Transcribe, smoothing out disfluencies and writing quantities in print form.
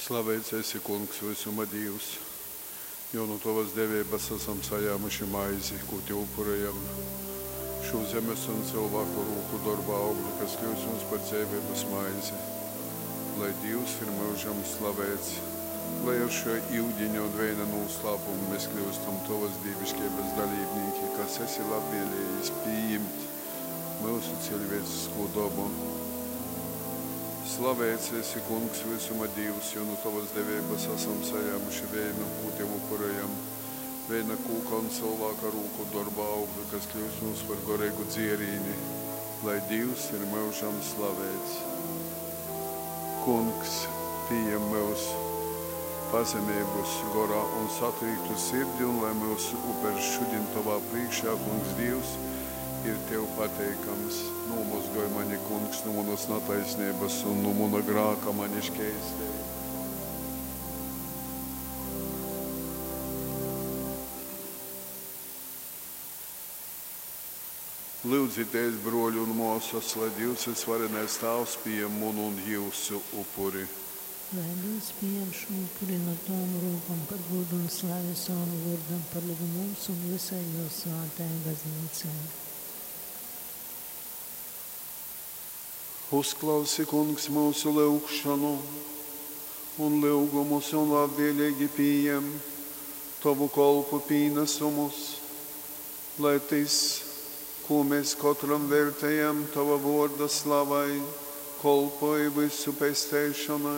Slavēts esi, Kungs, visuma Dievs, jo no Tavas devības esam sajāmuši maizi, ko Te upurējam. Šo zemes un cilvēku rūku darba augļu, kas kļūs mums par dzīvības maizi. Lai Dievs ir mūžam slavēts, lai ar šo ūdeņa un vēja noslēpumu mēs kļūstam Tavas dievišķības dalībnieki, kas esi labvēlējis pieņemt mūsu cilvēcisko dabu. Slavēts esi, Kungs, visuma Dievs, jo no Tavas devības esam sajāmuši vēju, ko Te upurējam. Vēja kūka un cilvēka rūku darba augļu, kas kļūst mums par garīgu dzierīni, lai Dievs ir mūžam slavēts. Kungs, pieņem mūsu pazemības garā un satrīktu sirdi, un lai mūsu upers šodien Tavā priekšā, Kungs, Dievs, ir Tev pateikams. Nomazgoj mani, Kungs, no manas netaisnības un no mana grāka mani šķēstē. Lūdzieties, broļi un mūsas, lai Dievs visvarenais Tēvs pieņem manu un jūsu upuri. Lai Dievs pieņem šo upuri no tām rūpām par godu un slavu savam vārdam, par labu mūsu un visai jo svētai baznīcai. Uzklausi, Kungs, mūsu lūgšanu un lūgumus un labvēlīgi pieņem Tavu kalpu pienesumus, lai tas, ko mēs katram vērtējam Tava vārda slavai, kalpoja visu pestēšanai